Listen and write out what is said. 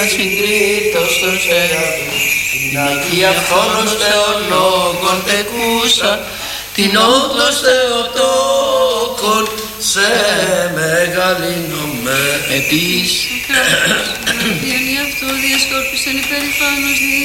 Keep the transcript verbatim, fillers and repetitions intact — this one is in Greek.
συγκρίτως των σεραβών, την Αγία Φθόνος Θεολόγων τεκούσα, την όντως Θεοτόκον σε μεγαλύνομαι επίς. Διανύει αυτό διασκόρπισεν υπερηφάνος